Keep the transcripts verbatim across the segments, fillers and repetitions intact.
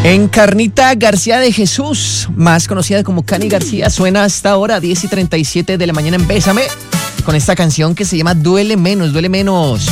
Encarnita García de Jesús, más conocida como Cani García, suena hasta ahora, diez y treinta y siete de la mañana en Bésame, con esta canción que se llama Duele Menos, Duele Menos.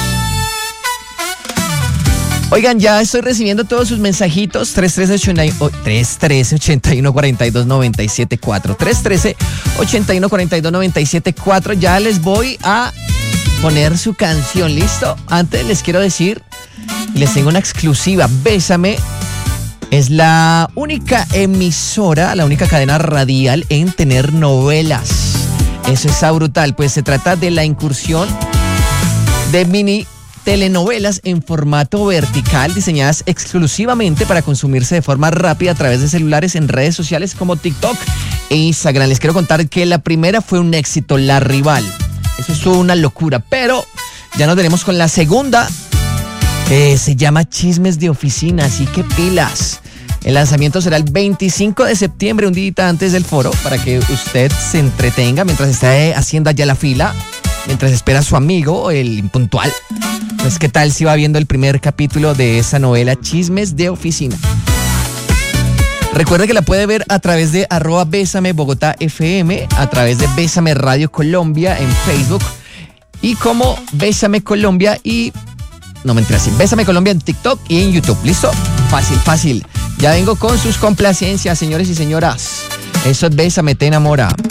Oigan, ya estoy recibiendo todos sus mensajitos. tres uno tres, ocho uno cuatro dos nueve siete cuatro tres uno tres, ocho uno cuatro dos nueve siete cuatro. Ya les voy a poner su canción, ¿listo? Antes les quiero decir, les tengo una exclusiva. Bésame es la única emisora, la única cadena radial en tener novelas. Eso está brutal, pues se trata de la incursión de mini telenovelas en formato vertical diseñadas exclusivamente para consumirse de forma rápida a través de celulares en redes sociales como TikTok e Instagram. Les quiero contar que la primera fue un éxito, La Rival. Eso es una locura, pero ya nos veremos con la segunda, que se llama Chismes de Oficina, así que pilas. El lanzamiento será el veinticinco de septiembre, un día antes del foro, para que usted se entretenga mientras está haciendo allá la fila, mientras espera a su amigo, el impuntual. Pues qué tal si va viendo el primer capítulo de esa novela Chismes de Oficina. Recuerde que la puede ver a través de arroba Bésame Bogotá F M, a través de Bésame Radio Colombia en Facebook y como Bésame Colombia y... No mentira, sí, Bésame Colombia en TikTok y en YouTube. ¿Listo? Fácil, fácil. Ya vengo con sus complacencias, señores y señoras. Eso es Bésame, te enamora.